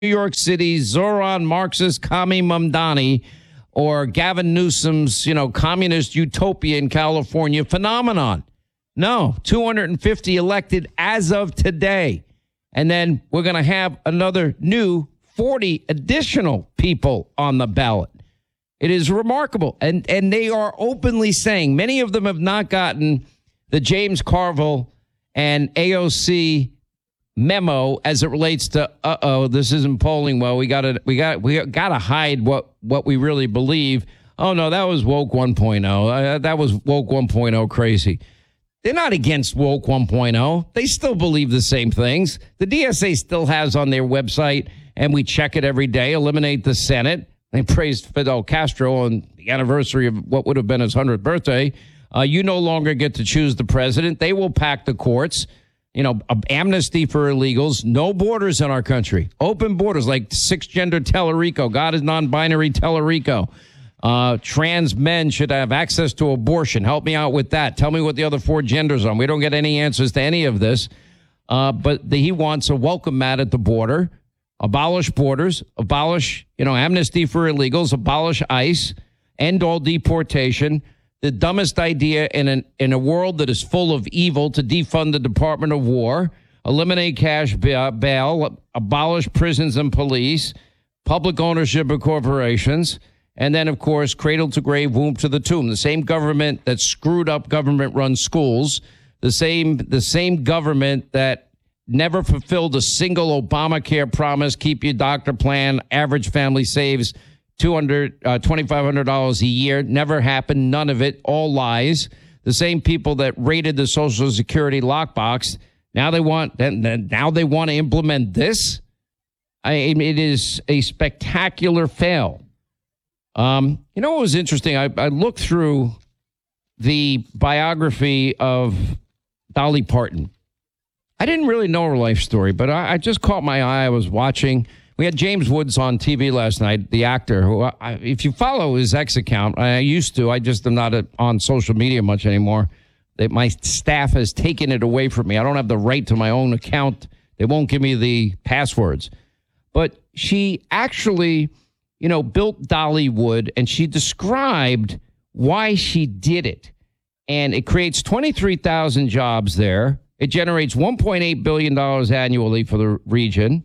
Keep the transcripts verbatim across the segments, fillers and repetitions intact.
York City, Zoran Marxist Kami Mamdani, or Gavin Newsom's, you know, communist utopia in California phenomenon. No, two hundred fifty elected as of today. And then we're going to have another new forty additional people on the ballot. It is remarkable. And and they are openly saying, many of them have not gotten the James Carville and A O C memo as it relates to, uh-oh, this isn't polling well. We got to we got we got to hide what what we really believe. Oh, no, that was woke one point oh. Uh, that was woke one point oh crazy. They're not against woke one point oh. They still believe the same things. The D S A still has on their website, and we check it every day, eliminate the Senate. They praised Fidel Castro on the anniversary of what would have been his hundredth birthday. Uh, you no longer get to choose the president. They will pack the courts. You know, amnesty for illegals, no borders in our country, open borders like six-gender Tellerico. God is non-binary Tellerico. Uh, trans men should have access to abortion. Help me out with that. Tell me what the other four genders are. We don't get any answers to any of this. Uh, but the, he wants a welcome mat at the border, abolish borders, abolish, you know, amnesty for illegals, abolish ICE, end all deportation. The dumbest idea in an in a world that is full of evil to defund the Department of War, eliminate cash bail, abolish prisons and police, public ownership of corporations, and then, of course, cradle to grave, womb to the tomb. The same government that screwed up government-run schools, the same the same government that never fulfilled a single Obamacare promise, keep your doctor plan, average family saves two hundred dollars, uh, twenty-five hundred dollars a year. Never happened. None of it. All lies. The same people that raided the Social Security lockbox. Now they want. Now they want to implement this. I, it is a spectacular fail. Um, you know what was interesting? I, I looked through the biography of Dolly Parton. I didn't really know her life story, but I, I just caught my eye. I was watching. We had James Woods on T V last night, the actor, who, I, if you follow his X account, I used to, I just am not a, on social media much anymore. They, my staff has taken it away from me. I don't have the right to my own account. They won't give me the passwords. But she actually, you know, built Dollywood, and she described why she did it. And it creates twenty-three thousand jobs there. It generates one point eight billion dollars annually for the region.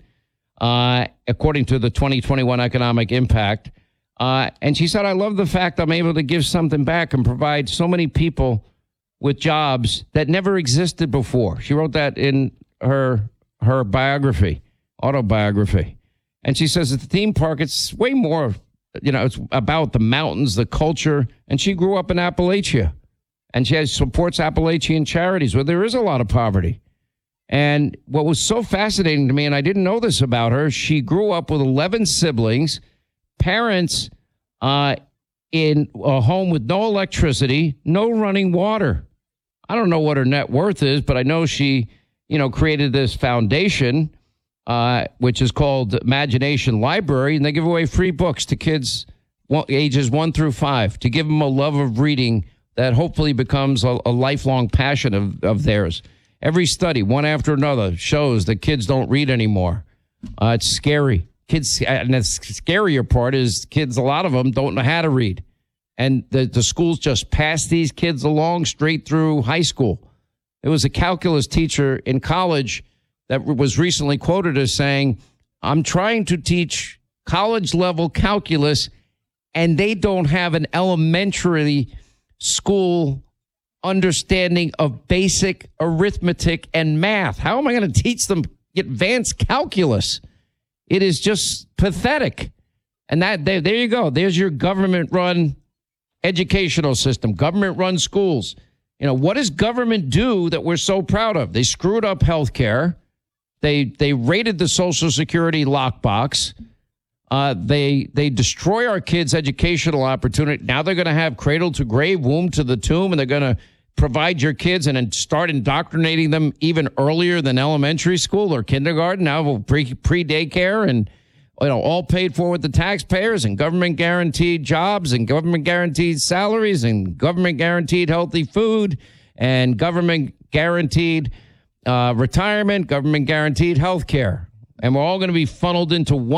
Uh, according to the twenty twenty-one economic impact. Uh, and she said, I love the fact I'm able to give something back and provide so many people with jobs that never existed before. She wrote that in her her biography, autobiography. And she says at the theme park, it's way more, you know, it's about the mountains, the culture. And she grew up in Appalachia. And she has, supports Appalachian charities where there is a lot of poverty. And what was so fascinating to me, and I didn't know this about her, she grew up with eleven siblings, parents uh, in a home with no electricity, no running water. I don't know what her net worth is, but I know she, you know, created this foundation, uh, which is called Imagination Library, and they give away free books to kids ages one through five to give them a love of reading that hopefully becomes a, a lifelong passion of, of theirs. Every study, one after another, shows that kids don't read anymore. Uh, it's scary. Kids, and the scarier part is kids, a lot of them don't know how to read. And the, the schools just pass these kids along straight through high school. There was a calculus teacher in college that was recently quoted as saying, I'm trying to teach college-level calculus, and they don't have an elementary school understanding of basic arithmetic and math. How am I going to teach them advanced calculus? It is just pathetic. And that there, there you go. There's your government-run educational system, government-run schools. You know, what does government do that we're so proud of? They screwed up health care. They they raided the Social Security lockbox. Uh, they they destroy our kids' educational opportunity. Now they're going to have cradle to grave, womb to the tomb, and they're going to provide your kids and then start indoctrinating them even earlier than elementary school or kindergarten. Now pre pre daycare, and you know, all paid for with the taxpayers, and government guaranteed jobs and government guaranteed salaries and government guaranteed healthy food and government guaranteed uh, retirement, government guaranteed health care. and we're all going to be funneled into one.